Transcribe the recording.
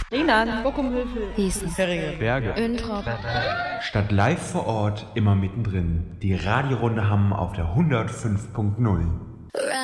Rheinland, Bockumhövel, Hessen, Berge, Öntrop. Statt live vor Ort, immer mittendrin. Die Radiorunde Hamm auf der 105.0.